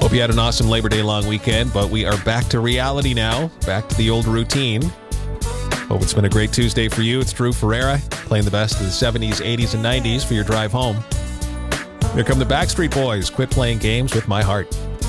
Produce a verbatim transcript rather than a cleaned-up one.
Hope you had an awesome Labor Day long weekend, but we are back to reality now, back to the old routine. Hope it's been a great Tuesday for you. It's Drew Ferreira playing the best of the seventies, eighties, and nineties for your drive home. Here come the Backstreet Boys. Quit playing games with my heart.